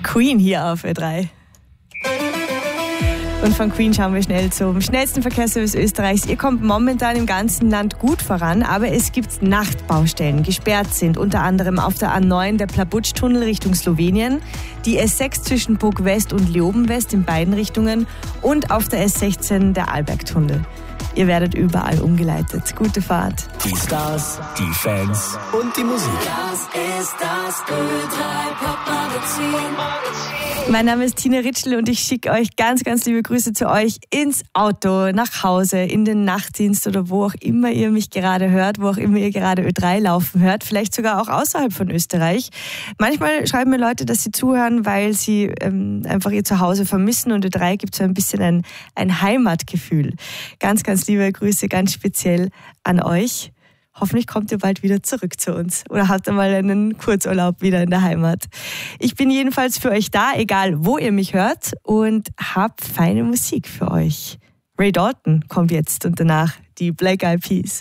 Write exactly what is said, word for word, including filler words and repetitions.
Queen hier auf Ö drei. Und von Queen schauen wir schnell zum schnellsten Verkehrsservice Österreichs. Ihr kommt momentan im ganzen Land gut voran, aber es gibt Nachtbaustellen, gesperrt sind. Unter anderem auf der A neun der Plabutsch-Tunnel Richtung Slowenien, die S sechs zwischen Burg West und Leoben West in beiden Richtungen und auf der S sechzehn der Arlberg-Tunnel. Ihr werdet überall umgeleitet. Gute Fahrt. Die Stars, die Fans und die Musik. Das ist das Ö drei Popmagazin. Mein Name ist Tina Ritschl und ich schicke euch ganz, ganz liebe Grüße zu euch ins Auto, nach Hause, in den Nachtdienst oder wo auch immer ihr mich gerade hört, wo auch immer ihr gerade Ö drei laufen hört, vielleicht sogar auch außerhalb von Österreich. Manchmal schreiben mir Leute, dass sie zuhören, weil sie ähm, einfach ihr Zuhause vermissen und Ö drei gibt so ein bisschen ein, ein Heimatgefühl. Ganz, ganz liebe Grüße, ganz speziell an euch. Hoffentlich kommt ihr bald wieder zurück zu uns oder habt ihr mal einen Kurzurlaub wieder in der Heimat. Ich bin jedenfalls für euch da, egal wo ihr mich hört, und hab feine Musik für euch. Ray Dalton kommt jetzt und danach die Black Eyed Peas.